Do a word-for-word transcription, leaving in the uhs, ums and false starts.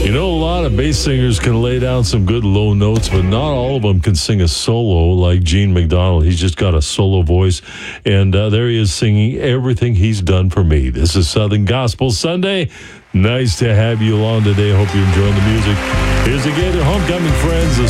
You know, a lot of bass singers can lay down some good low notes, but not all of them can sing a solo like Gene McDonald. He's just got a solo voice, and uh, there he is singing everything he's done for me. This is Southern Gospel Sunday. Nice to have you along today. Hope you're enjoying the music. Here's again, homecoming friends.